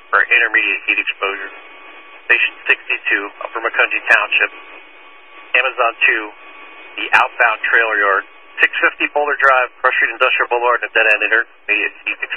for intermediate heat exposure. Station 62, Upper Macungie Township. Amazon 2, the outbound trailer yard. 650 Boulder Drive, Crush Street Industrial Boulevard, and dead end intermediate heat